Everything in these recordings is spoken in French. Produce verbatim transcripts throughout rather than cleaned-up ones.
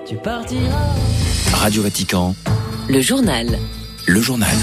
tu partiras. Radio Vatican, le journal. Le journal.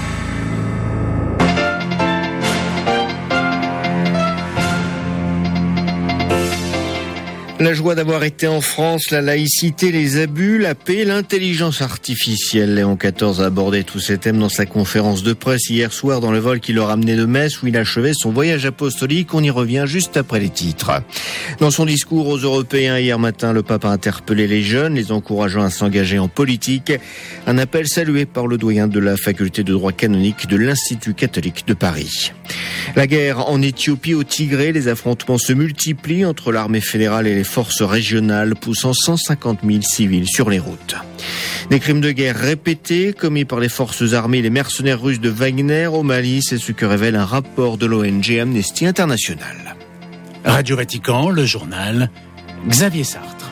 La joie d'avoir été en France, la laïcité, les abus, la paix, l'intelligence artificielle. Léon quatorze a abordé tous ces thèmes dans sa conférence de presse hier soir dans le vol qui le ramenait de Metz où il achevait son voyage apostolique. On y revient juste après les titres. Dans son discours aux Européens hier matin, le pape a interpellé les jeunes, les encourageant à s'engager en politique. Un appel salué par le doyen de la faculté de droit canonique de l'Institut catholique de Paris. La guerre en Éthiopie au Tigré, les affrontements se multiplient entre l'armée fédérale et les forces régionales, poussant cent cinquante mille civils sur les routes. Des crimes de guerre répétés commis par les forces armées et les mercenaires russes de Wagner au Mali, c'est ce que révèle un rapport de l'O N G Amnesty International. Radio Vatican, le journal, Xavier Sartre.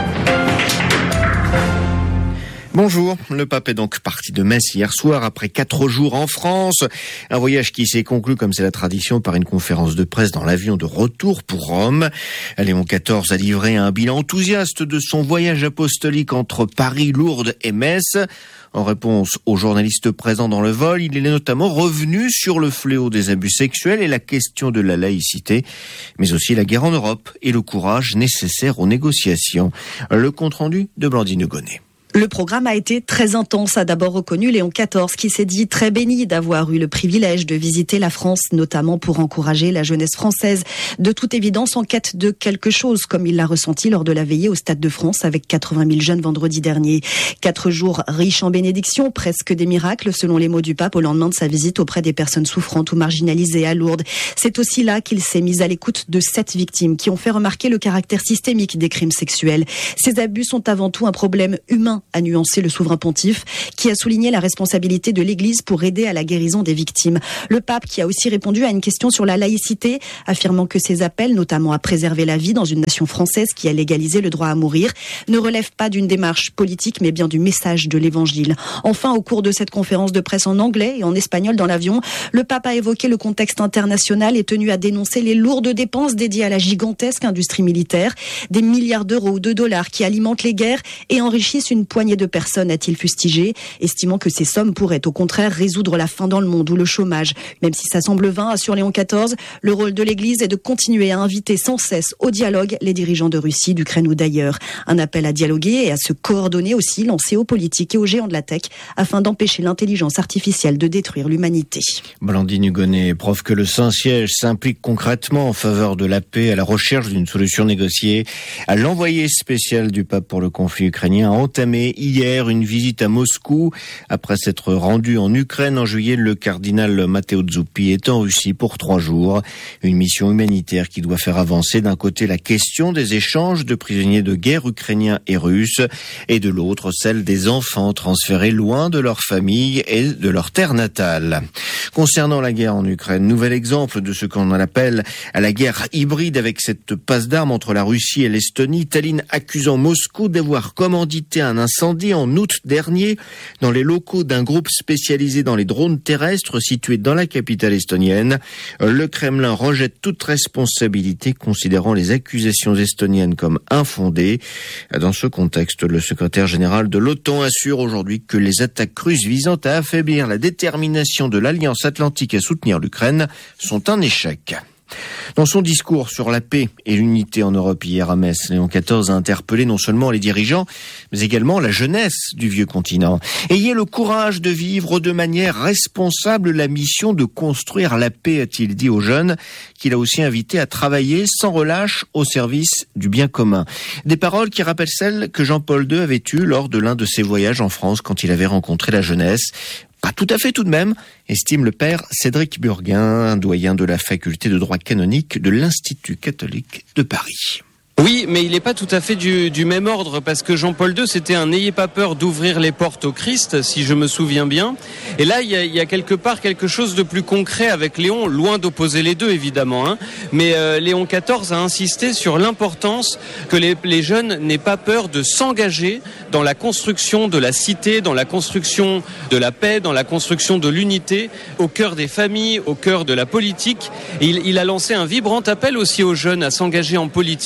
Bonjour, le pape est donc parti de Metz hier soir après quatre jours en France. Un voyage qui s'est conclu, comme c'est la tradition, par une conférence de presse dans l'avion de retour pour Rome. Léon quatorze a livré un bilan enthousiaste de son voyage apostolique entre Paris, Lourdes et Metz. En réponse aux journalistes présents dans le vol, il est notamment revenu sur le fléau des abus sexuels et la question de la laïcité, mais aussi la guerre en Europe et le courage nécessaire aux négociations. Le compte-rendu de Blandine Gonnet. Le programme a été très intense, a d'abord reconnu Léon quatorze, qui s'est dit très béni d'avoir eu le privilège de visiter la France, notamment pour encourager la jeunesse française, de toute évidence en quête de quelque chose, comme il l'a ressenti lors de la veillée au Stade de France avec quatre-vingt mille jeunes vendredi dernier. Quatre jours riches en bénédictions, presque des miracles, selon les mots du pape au lendemain de sa visite auprès des personnes souffrantes ou marginalisées à Lourdes. C'est aussi là qu'il s'est mis à l'écoute de sept victimes qui ont fait remarquer le caractère systémique des crimes sexuels. Ces abus sont avant tout un problème humain, a nuancé le souverain pontife, qui a souligné la responsabilité de l'Église pour aider à la guérison des victimes. Le pape qui a aussi répondu à une question sur la laïcité, affirmant que ses appels, notamment à préserver la vie dans une nation française qui a légalisé le droit à mourir, ne relèvent pas d'une démarche politique, mais bien du message de l'Évangile. Enfin, au cours de cette conférence de presse en anglais et en espagnol dans l'avion, le pape a évoqué le contexte international et tenu à dénoncer les lourdes dépenses dédiées à la gigantesque industrie militaire, des milliards d'euros ou de dollars qui alimentent les guerres et enrichissent une poignée de personnes, a-t-il fustigé, estimant que ces sommes pourraient au contraire résoudre la faim dans le monde ou le chômage. Même si ça semble vain, assure Léon quatorze, le rôle de l'Église est de continuer à inviter sans cesse au dialogue les dirigeants de Russie, d'Ukraine ou d'ailleurs. Un appel à dialoguer et à se coordonner aussi lancé aux politiques et aux géants de la tech afin d'empêcher l'intelligence artificielle de détruire l'humanité. Blandine Hugonnet, preuve que le Saint-Siège s'implique concrètement en faveur de la paix, à la recherche d'une solution négociée. L'envoyé spécial du pape pour le conflit ukrainien a entamé hier une visite à Moscou. Après s'être rendu en Ukraine en juillet, le cardinal Matteo Zuppi est en Russie pour trois jours. Une mission humanitaire qui doit faire avancer d'un côté la question des échanges de prisonniers de guerre ukrainiens et russes et de l'autre celle des enfants transférés loin de leur famille et de leur terre natale. Concernant la guerre en Ukraine, nouvel exemple de ce qu'on appelle à la guerre hybride avec cette passe d'armes entre la Russie et l'Estonie, Tallinn accusant Moscou d'avoir commandité un incendie en août dernier dans les locaux d'un groupe spécialisé dans les drones terrestres situé dans la capitale estonienne. Le Kremlin rejette toute responsabilité, considérant les accusations estoniennes comme infondées. Dans ce contexte, le secrétaire général de l'OTAN assure aujourd'hui que les attaques russes visant à affaiblir la détermination de l'Alliance atlantique à soutenir l'Ukraine sont un échec. Dans son discours sur la paix et l'unité en Europe hier à Metz, Léon quatorze a interpellé non seulement les dirigeants, mais également la jeunesse du vieux continent. Ayez le courage de vivre de manière responsable la mission de construire la paix, a-t-il dit aux jeunes, qu'il a aussi invité à travailler sans relâche au service du bien commun. Des paroles qui rappellent celles que Jean-Paul deux avait eues lors de l'un de ses voyages en France quand il avait rencontré la jeunesse. Pas tout à fait tout de même, estime le père Cédric Burguin, doyen de la faculté de droit canonique de l'Institut catholique de Paris. Oui, mais il n'est pas tout à fait du, du même ordre, parce que Jean-Paul deux, c'était un « n'ayez pas peur d'ouvrir les portes au Christ », si je me souviens bien. Et là, il y a, il y a quelque part quelque chose de plus concret avec Léon, loin d'opposer les deux, évidemment. Hein. Mais euh, Léon quatorze a insisté sur l'importance que les, les jeunes n'aient pas peur de s'engager dans la construction de la cité, dans la construction de la paix, dans la construction de l'unité, au cœur des familles, au cœur de la politique. Et il, il a lancé un vibrant appel aussi aux jeunes à s'engager en politique, à la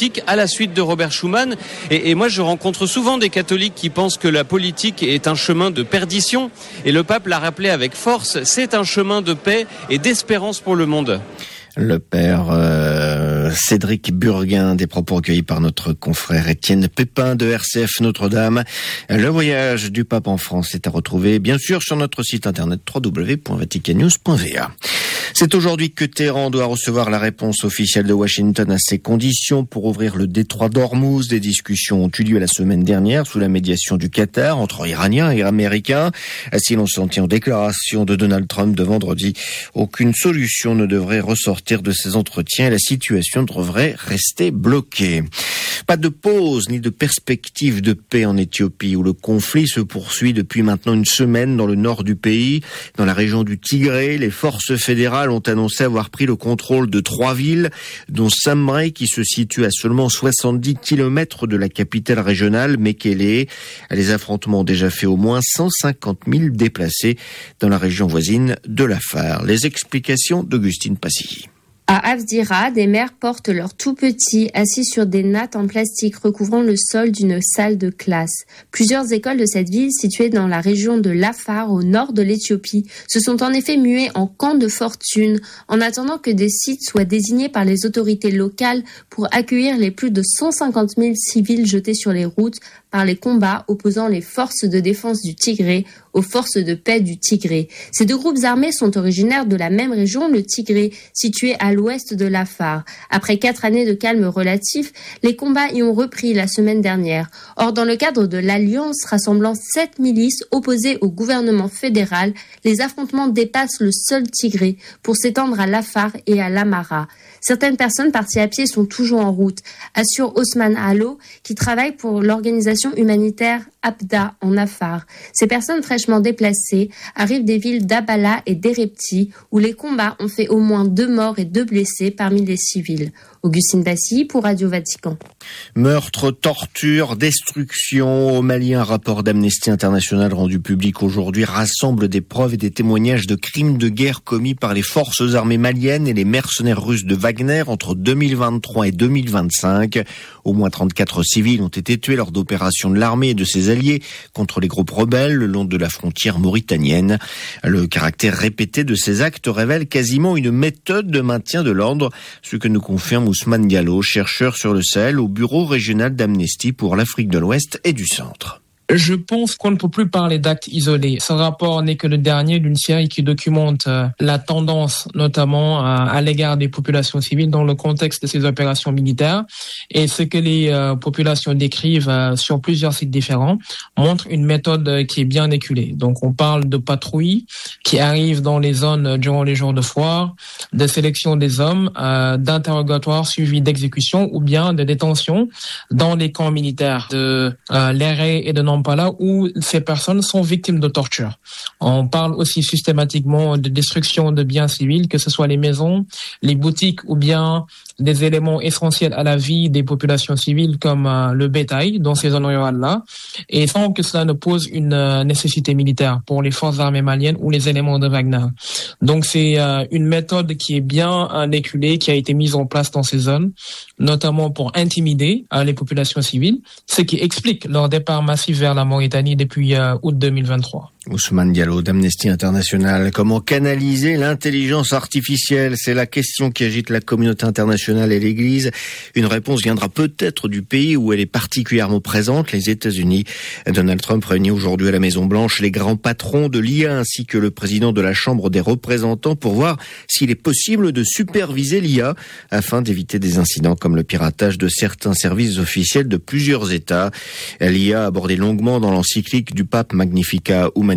la suite de Robert Schuman. Et, et moi, je rencontre souvent des catholiques qui pensent que la politique est un chemin de perdition. Et le pape l'a rappelé avec force, c'est un chemin de paix et d'espérance pour le monde. Le père euh, Cédric Burguin, des propos recueillis par notre confrère Étienne Pépin de R C F Notre-Dame. Le voyage du pape en France est à retrouver, bien sûr, sur notre site internet w w w point vatican news point v a. C'est aujourd'hui que Téhéran doit recevoir la réponse officielle de Washington à ses conditions pour ouvrir le détroit d'Ormuz. Des discussions ont eu lieu la semaine dernière sous la médiation du Qatar entre Iraniens et Américains. Si l'on s'en tient aux déclarations de Donald Trump de vendredi, aucune solution ne devrait ressortir de ces entretiens et la situation devrait rester bloquée. Pas de pause ni de perspective de paix en Éthiopie où le conflit se poursuit depuis maintenant une semaine dans le nord du pays. Dans la région du Tigré, les forces fédérales ont annoncé avoir pris le contrôle de trois villes, dont Samré qui se situe à seulement soixante-dix kilomètres de la capitale régionale, Mekele. Les affrontements ont déjà fait au moins cent cinquante mille déplacés dans la région voisine de l'Afar. Les explications d'Augustine Passilly. À Avdira, des mères portent leurs tout-petits assis sur des nattes en plastique recouvrant le sol d'une salle de classe. Plusieurs écoles de cette ville, située dans la région de l'Afar, au nord de l'Éthiopie, se sont en effet muées en camp de fortune, en attendant que des sites soient désignés par les autorités locales pour accueillir les plus de cent cinquante mille civils jetés sur les routes par les combats opposant les forces de défense du Tigré aux forces de paix du Tigré. Ces deux groupes armés sont originaires de la même région, le Tigré, situé à l'ouest de l'Afar. Après quatre années de calme relatif, les combats y ont repris la semaine dernière. Or, dans le cadre de l'alliance rassemblant sept milices opposées au gouvernement fédéral, les affrontements dépassent le seul Tigré pour s'étendre à l'Afar et à l'Amara. Certaines personnes parties à pied sont toujours en route, assure Osman Allo, qui travaille pour l'organisation humanitaire Abda en Afar. Ces personnes fraîchement déplacées arrivent des villes d'Abala et d'Erepti, où les combats ont fait au moins deux morts et deux blessés parmi les civils. Augustine Bassi pour Radio Vatican. Meurtre, torture, destruction. Au Mali, un rapport d'Amnesty International rendu public aujourd'hui rassemble des preuves et des témoignages de crimes de guerre commis par les forces armées maliennes et les mercenaires russes de Wagner entre deux mille vingt-trois et deux mille vingt-cinq. Au moins trente-quatre civils ont été tués lors d'opérations de l'armée et de ses alliés contre les groupes rebelles le long de la frontière mauritanienne. Le caractère répété de ces actes révèle quasiment une méthode de maintien de l'ordre, ce que nous confirme Ousmane Diallo, chercheur sur le Sahel au bureau régional d'Amnesty pour l'Afrique de l'Ouest et du Centre. Je pense qu'on ne peut plus parler d'actes isolés. Ce rapport n'est que le dernier d'une série qui documente la tendance, notamment à l'égard des populations civiles dans le contexte de ces opérations militaires. Et ce que les euh, populations décrivent euh, sur plusieurs sites différents montre une méthode qui est bien éculée. Donc on parle de patrouilles qui arrivent dans les zones durant les jours de foire, de sélection des hommes, euh, d'interrogatoires suivis d'exécution ou bien de détention dans les camps militaires de euh, Léré et de Nampala où ces personnes sont victimes de torture. On parle aussi systématiquement de destruction de biens civils, que ce soit les maisons, les boutiques ou bien des éléments essentiels à la vie des populations civiles comme euh, le bétail dans ces zones rurales-là, et sans que cela ne pose une euh, nécessité militaire pour les forces armées maliennes ou les éléments de Wagner. Donc c'est euh, une méthode qui est bien euh, éculée, qui a été mise en place dans ces zones, notamment pour intimider euh, les populations civiles, ce qui explique leur départ massif vers la Mauritanie depuis euh, août deux mille vingt-trois. Ousmane Diallo d'Amnesty International. Comment canaliser l'intelligence artificielle? C'est la question qui agite la communauté internationale et l'Église. Une réponse viendra peut-être du pays où elle est particulièrement présente, les États-Unis. Donald Trump réunit aujourd'hui à la Maison-Blanche les grands patrons de l'I A ainsi que le président de la Chambre des représentants pour voir s'il est possible de superviser l'I A afin d'éviter des incidents comme le piratage de certains services officiels de plusieurs États. L'I A abordé longuement dans l'encyclique du pape Magnificat Humanitas.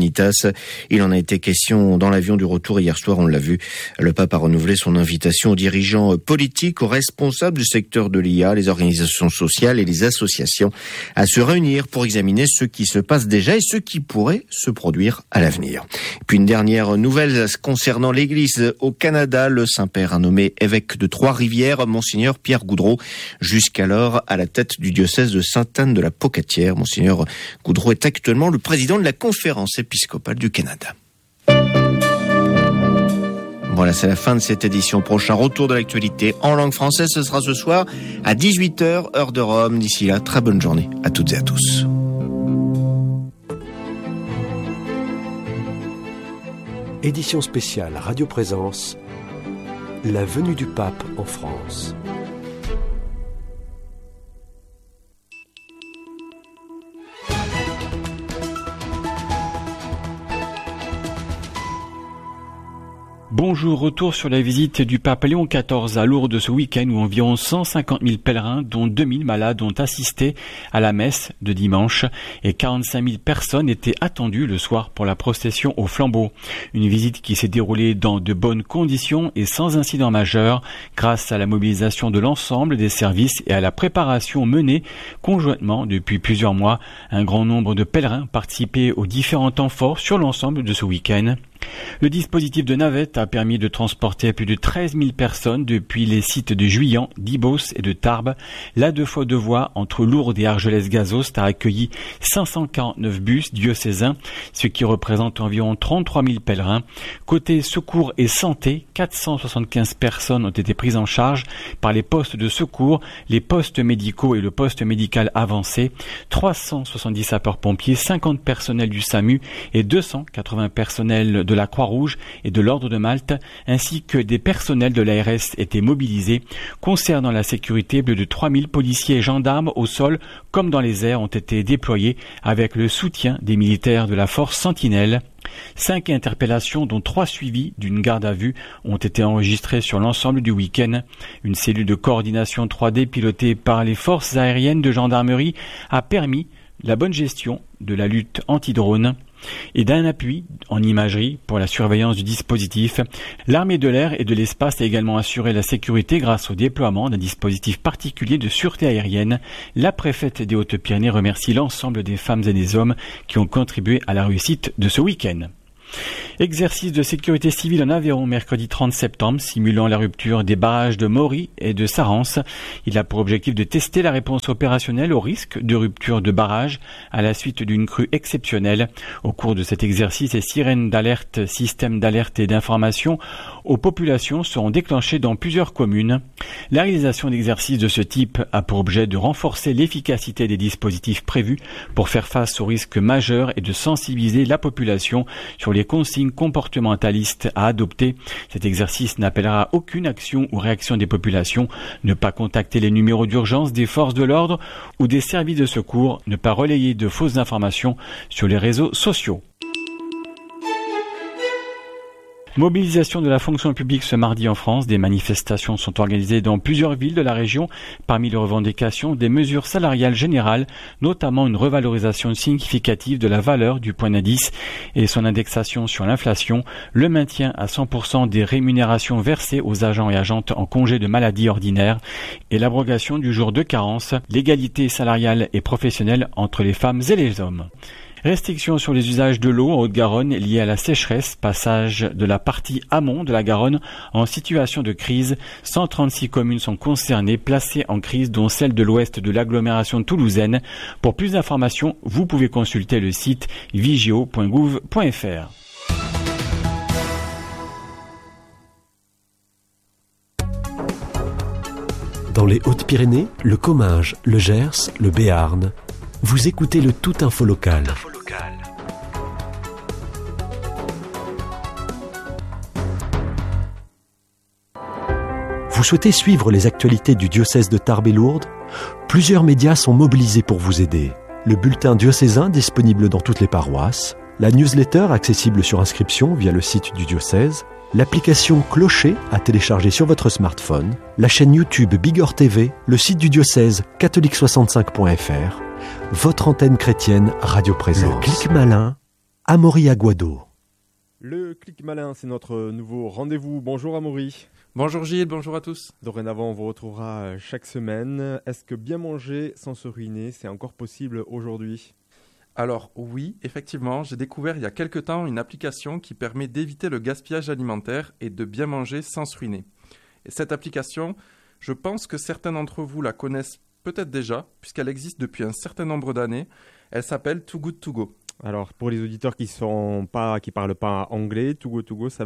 Il en a été question dans l'avion du retour hier soir, on l'a vu. Le pape a renouvelé son invitation aux dirigeants politiques, aux responsables du secteur de l'I A, les organisations sociales et les associations à se réunir pour examiner ce qui se passe déjà et ce qui pourrait se produire à l'avenir. Puis une dernière nouvelle concernant l'Église au Canada. Le Saint-Père a nommé évêque de Trois-Rivières, Monseigneur Pierre Goudreau, jusqu'alors à la tête du diocèse de Sainte-Anne de la Pocatière. Monseigneur Goudreau est actuellement le président de la conférence épiscopale du Canada. Voilà, c'est la fin de cette édition. Prochain retour de l'actualité en langue française, ce sera ce soir à dix-huit heures, heure de Rome. D'ici là, très bonne journée à toutes et à tous. Édition spéciale Radio Présence, la venue du pape en France. Bonjour, retour sur la visite du pape Léon quatorze à Lourdes ce week-end où environ cent cinquante mille pèlerins, dont deux mille malades, ont assisté à la messe de dimanche et quarante-cinq mille personnes étaient attendues le soir pour la procession au flambeau. Une visite qui s'est déroulée dans de bonnes conditions et sans incident majeur grâce à la mobilisation de l'ensemble des services et à la préparation menée conjointement depuis plusieurs mois. Un grand nombre de pèlerins participaient aux différents temps forts sur l'ensemble de ce week-end. Le dispositif de navette a permis de transporter plus de treize mille personnes depuis les sites de Juillan, d'Ibos et de Tarbes. La deux fois deux voies entre Lourdes et Argelès-Gazost a accueilli cinq cent quarante-neuf bus diocésains, ce qui représente environ trente-trois mille pèlerins. Côté secours et santé, quatre cent soixante-quinze personnes ont été prises en charge par les postes de secours, les postes médicaux et le poste médical avancé. trois cent soixante-dix sapeurs-pompiers, cinquante personnels du SAMU et deux cent quatre-vingts personnels de la Croix-Rouge et de l'Ordre de Malte, ainsi que des personnels de l'A R S étaient mobilisés. Concernant la sécurité, plus de trois mille policiers et gendarmes au sol comme dans les airs ont été déployés avec le soutien des militaires de la force Sentinelle. Cinq interpellations, dont trois suivies d'une garde à vue, ont été enregistrées sur l'ensemble du week-end. Une cellule de coordination trois D pilotée par les forces aériennes de gendarmerie a permis la bonne gestion de la lutte anti-drone et d'un appui en imagerie pour la surveillance du dispositif. L'armée de l'air et de l'espace a également assuré la sécurité grâce au déploiement d'un dispositif particulier de sûreté aérienne. La préfète des Hautes-Pyrénées remercie l'ensemble des femmes et des hommes qui ont contribué à la réussite de ce week-end. Exercice de sécurité civile en Aveyron mercredi trente septembre, simulant la rupture des barrages de Mory et de Sarance. Il a pour objectif de tester la réponse opérationnelle au risque de rupture de barrage à la suite d'une crue exceptionnelle. Au cours de cet exercice, les sirènes d'alerte, systèmes d'alerte et d'information aux populations seront déclenchées dans plusieurs communes. La réalisation d'exercices de ce type a pour objet de renforcer l'efficacité des dispositifs prévus pour faire face aux risques majeurs et de sensibiliser la population sur les consignes comportementalistes à adopter. Cet exercice n'appellera aucune action ou réaction des populations. Ne pas contacter les numéros d'urgence des forces de l'ordre ou des services de secours. Ne pas relayer de fausses informations sur les réseaux sociaux. Mobilisation de la fonction publique ce mardi en France. Des manifestations sont organisées dans plusieurs villes de la région. Parmi les revendications, des mesures salariales générales, notamment une revalorisation significative de la valeur du point d'indice et son indexation sur l'inflation, le maintien à cent pour cent des rémunérations versées aux agents et agentes en congé de maladie ordinaire et l'abrogation du jour de carence, l'égalité salariale et professionnelle entre les femmes et les hommes. Restrictions sur les usages de l'eau en Haute-Garonne liées à la sécheresse, passage de la partie amont de la Garonne en situation de crise. cent trente-six communes sont concernées, placées en crise, dont celle de l'ouest de l'agglomération toulousaine. Pour plus d'informations, vous pouvez consulter le site vigio point gouv point f r. Dans les Hautes-Pyrénées, le Comminges, le Gers, le Béarn, vous écoutez le Tout Info Local. Vous souhaitez suivre les actualités du diocèse de Tarbes et Lourdes ? Plusieurs médias sont mobilisés pour vous aider. Le bulletin diocésain disponible dans toutes les paroisses, la newsletter accessible sur inscription via le site du diocèse, l'application Clocher à télécharger sur votre smartphone, la chaîne YouTube Bigorre T V, le site du diocèse catholique soixante-cinq point f r, votre antenne chrétienne Radio Présence. Le clic malin, Amaury Aguado. Le clic malin, c'est notre nouveau rendez-vous. Bonjour Amaury. Bonjour Gilles, bonjour à tous. Dorénavant, on vous retrouvera chaque semaine. Est-ce que bien manger sans se ruiner, c'est encore possible aujourd'hui ? Alors oui, effectivement, j'ai découvert il y a quelque temps une application qui permet d'éviter le gaspillage alimentaire et de bien manger sans se ruiner. Et cette application, je pense que certains d'entre vous la connaissent peut-être déjà, puisqu'elle existe depuis un certain nombre d'années. Elle s'appelle Too Good To Go. Alors, pour les auditeurs qui sont pas, qui parlent pas anglais, Too Good To Go, ça veut dire quoi ?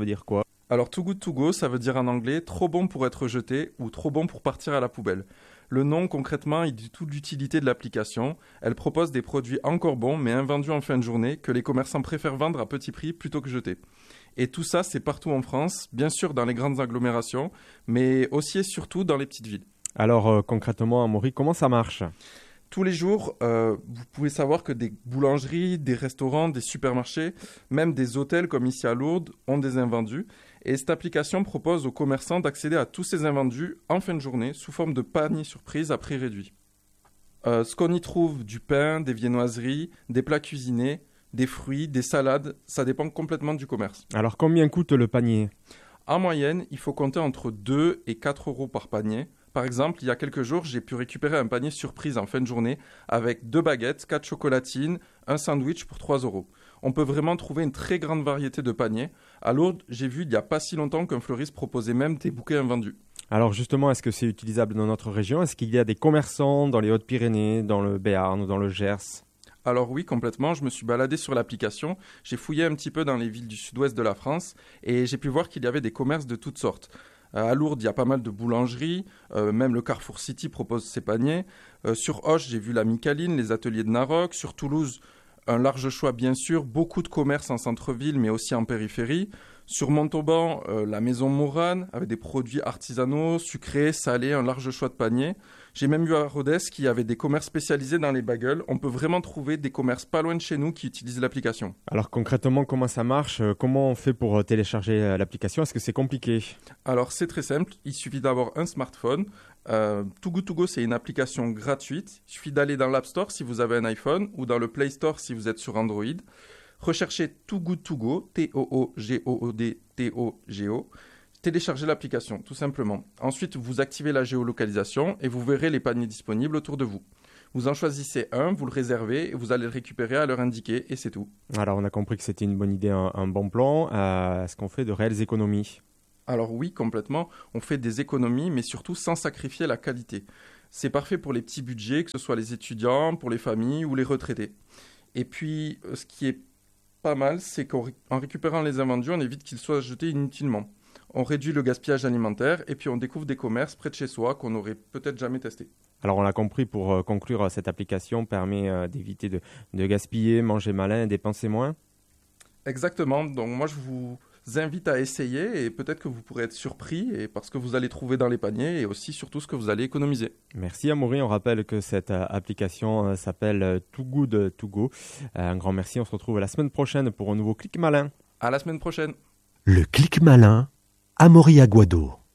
Alors Too Good To Go, ça veut dire en anglais trop bon pour être jeté ou trop bon pour partir à la poubelle. Le nom, concrètement, il dit toute l'utilité de l'application. Elle propose des produits encore bons, mais invendus en fin de journée, que les commerçants préfèrent vendre à petit prix plutôt que jeter. Et tout ça, c'est partout en France, bien sûr dans les grandes agglomérations, mais aussi et surtout dans les petites villes. Alors euh, concrètement, Amaury, comment ça marche ? Tous les jours, euh, vous pouvez savoir que des boulangeries, des restaurants, des supermarchés, même des hôtels comme ici à Lourdes, ont des invendus. Et cette application propose aux commerçants d'accéder à tous ces invendus en fin de journée sous forme de panier surprise à prix réduit. Euh, ce qu'on y trouve, du pain, des viennoiseries, des plats cuisinés, des fruits, des salades, ça dépend complètement du commerce. Alors combien coûte le panier ? En moyenne, il faut compter entre deux et quatre euros par panier. Par exemple, il y a quelques jours, j'ai pu récupérer un panier surprise en fin de journée avec deux baguettes, quatre chocolatines, un sandwich pour trois euros. On peut vraiment trouver une très grande variété de paniers. À Lourdes, j'ai vu il n'y a pas si longtemps qu'un fleuriste proposait même des bouquets invendus. Alors justement, est-ce que c'est utilisable dans notre région ? Est-ce qu'il y a des commerçants dans les Hautes-Pyrénées, dans le Béarn ou dans le Gers ? Alors oui, complètement. Je me suis baladé sur l'application. J'ai fouillé un petit peu dans les villes du sud-ouest de la France et j'ai pu voir qu'il y avait des commerces de toutes sortes. À Lourdes, il y a pas mal de boulangeries, euh, même le Carrefour City propose ses paniers. Euh, sur Auch, j'ai vu la Micaline, les ateliers de Narok. Sur Toulouse, un large choix bien sûr, beaucoup de commerces en centre-ville mais aussi en périphérie. Sur Montauban, euh, la Maison Morane avec des produits artisanaux, sucrés, salés, un large choix de paniers. J'ai même vu à Rodez qu'il y avait des commerces spécialisés dans les bagels. On peut vraiment trouver des commerces pas loin de chez nous qui utilisent l'application. Alors concrètement, comment ça marche ? Comment on fait pour télécharger l'application ? Est-ce que c'est compliqué ? Alors c'est très simple, il suffit d'avoir un smartphone. Euh, Too Good To Go, c'est une application gratuite. Il suffit d'aller dans l'App Store si vous avez un iPhone ou dans le Play Store si vous êtes sur Android. Recherchez Too Good To Go, T O O G O O D T O G O. Téléchargez l'application, tout simplement. Ensuite, vous activez la géolocalisation et vous verrez les paniers disponibles autour de vous. Vous en choisissez un, vous le réservez et vous allez le récupérer à l'heure indiquée et c'est tout. Alors, on a compris que c'était une bonne idée, un, un bon plan. Euh, est-ce qu'on fait de réelles économies ? Alors oui, complètement. On fait des économies, mais surtout sans sacrifier la qualité. C'est parfait pour les petits budgets, que ce soit les étudiants, pour les familles ou les retraités. Et puis, ce qui est pas mal, c'est qu'en récupérant les invendus, on évite qu'ils soient jetés inutilement. On réduit le gaspillage alimentaire et puis on découvre des commerces près de chez soi qu'on n'aurait peut-être jamais testés. Alors on l'a compris, pour euh, conclure, cette application permet euh, d'éviter de, de gaspiller, manger malin et dépenser moins ? Exactement, donc moi je vous invite à essayer et peut-être que vous pourrez être surpris et parce que vous allez trouver dans les paniers et aussi surtout ce que vous allez économiser. Merci Amaury, on rappelle que cette euh, application euh, s'appelle euh, Too Good To Go. Euh, un grand merci, on se retrouve la semaine prochaine pour un nouveau Clic Malin. À la semaine prochaine. Le Clic Malin, Amaury Aguado.